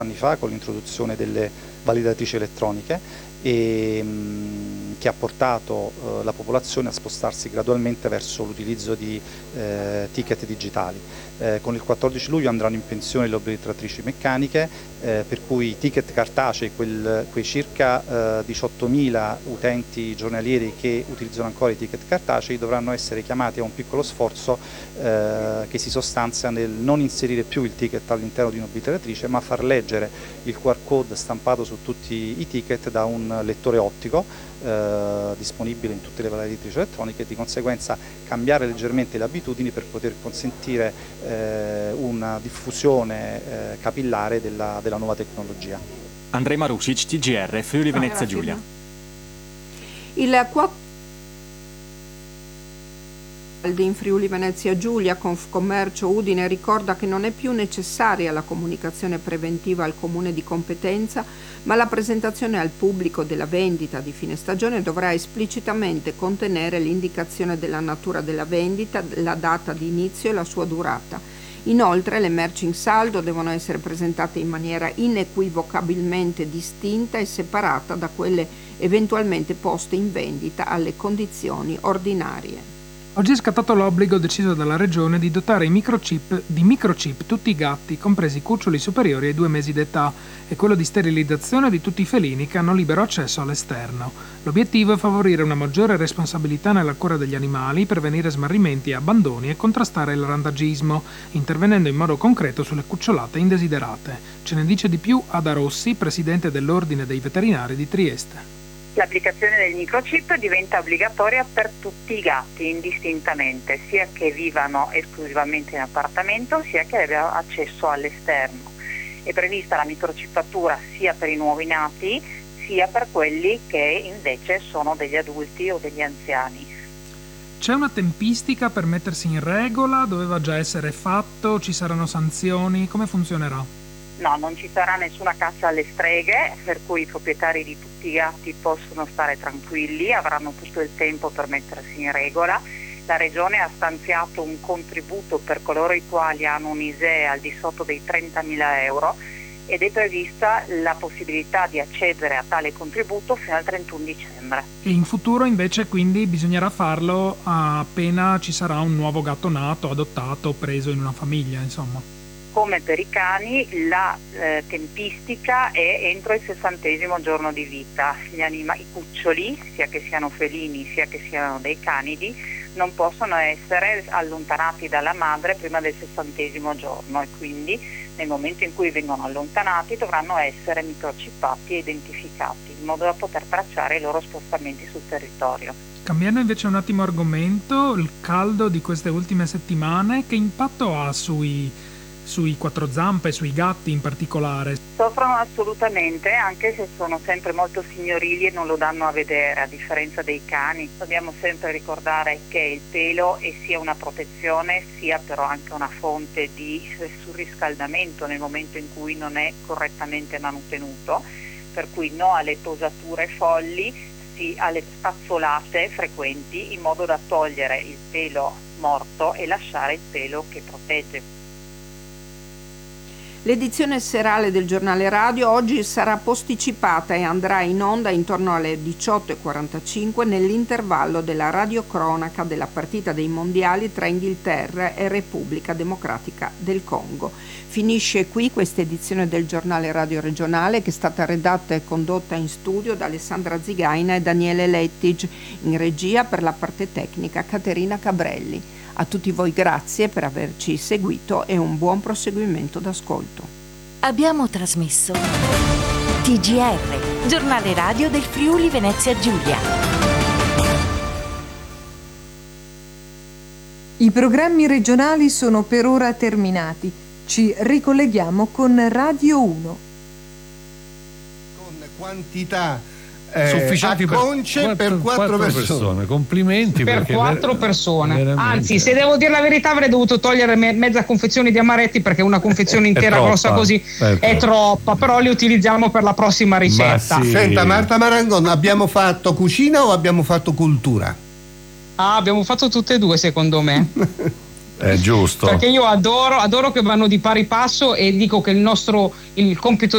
anni fa con l'introduzione delle validatrici elettroniche e che ha portato la popolazione a spostarsi gradualmente verso l'utilizzo di ticket digitali. Con il 14 luglio andranno in pensione le oblitratrici meccaniche, per cui i ticket cartacei, quei circa 18.000 utenti giornalieri che utilizzano ancora i ticket cartacei, dovranno essere chiamati a un piccolo sforzo che si sostanzia nel non inserire più il ticket all'interno di un'oblitratrice, ma far leggere il QR code stampato su tutti i ticket da un lettore ottico disponibile in tutte le validatrici elettroniche, e di conseguenza cambiare leggermente le abitudini per poter consentire una diffusione capillare della nuova tecnologia. Andrej Marušić, TGR, Friuli Venezia Giulia. Il in Friuli Venezia Giulia, Confcommercio Udine, ricorda che non è più necessaria la comunicazione preventiva al comune di competenza, ma la presentazione al pubblico della vendita di fine stagione dovrà esplicitamente contenere l'indicazione della natura della vendita, la data di inizio e la sua durata. Inoltre le merci in saldo devono essere presentate in maniera inequivocabilmente distinta e separata da quelle eventualmente poste in vendita alle condizioni ordinarie. Oggi è scattato l'obbligo deciso dalla Regione di dotare di microchip tutti i gatti, compresi i cuccioli superiori ai 2 mesi d'età, e quello di sterilizzazione di tutti i felini che hanno libero accesso all'esterno. L'obiettivo è favorire una maggiore responsabilità nella cura degli animali, prevenire smarrimenti e abbandoni e contrastare il randagismo, intervenendo in modo concreto sulle cucciolate indesiderate. Ce ne dice di più Ada Rossi, presidente dell'Ordine dei Veterinari di Trieste. L'applicazione del microchip diventa obbligatoria per tutti i gatti indistintamente, sia che vivano esclusivamente in appartamento sia che abbiano accesso all'esterno. È prevista la microchippatura sia per i nuovi nati sia per quelli che invece sono degli adulti o degli anziani. C'è una tempistica per mettersi in regola? Doveva già essere fatto? Ci saranno sanzioni? Come funzionerà? No, non ci sarà nessuna caccia alle streghe, per cui i proprietari di tutti i gatti possono stare tranquilli, avranno tutto il tempo per mettersi in regola. La Regione ha stanziato un contributo per coloro i quali hanno un ISEE al di sotto dei 30.000 euro ed è prevista la possibilità di accedere a tale contributo fino al 31 dicembre. E in futuro invece quindi bisognerà farlo appena ci sarà un nuovo gatto nato, adottato, preso in una famiglia, insomma. Come per i cani, la tempistica è entro il 60° giorno di vita. I cuccioli, sia che siano felini sia che siano dei canidi, non possono essere allontanati dalla madre prima del 60° giorno e quindi nel momento in cui vengono allontanati dovranno essere microchippati e identificati in modo da poter tracciare i loro spostamenti sul territorio. Cambiando invece un attimo argomento, il caldo di queste ultime settimane, che impatto ha sui quattro zampe, sui gatti in particolare? Soffrono assolutamente, anche se sono sempre molto signorili e non lo danno a vedere, a differenza dei cani. Dobbiamo sempre ricordare che il pelo è sia una protezione, sia però anche una fonte di surriscaldamento nel momento in cui non è correttamente manutenuto, per cui no alle posature folli, sì alle spazzolate frequenti in modo da togliere il pelo morto e lasciare il pelo che protegge. L'edizione serale del giornale radio oggi sarà posticipata e andrà in onda intorno alle 18:45 nell'intervallo della radiocronaca della partita dei mondiali tra Inghilterra e Repubblica Democratica del Congo. Finisce qui questa edizione del giornale radio regionale, che è stata redatta e condotta in studio da Alessandra Zigaina e Daniele Lettig, in regia per la parte tecnica Caterina Cabrelli. A tutti voi grazie per averci seguito e un buon proseguimento d'ascolto. Abbiamo trasmesso TGR, giornale radio del Friuli Venezia Giulia. I programmi regionali sono per ora terminati. Ci ricolleghiamo con Radio 1. Con quantità sufficienti per quattro persone. Complimenti per perché 4 persone. veramente. Anzi, se devo dire la verità, avrei dovuto togliere mezza confezione di amaretti, perché una confezione intera troppa, grossa così è troppa, però li utilizziamo per la prossima ricetta. Sì. Senta Marta Marangon, abbiamo fatto cucina o abbiamo fatto cultura? Abbiamo fatto tutte e due, secondo me. È giusto. Perché io adoro che vanno di pari passo, e dico che il compito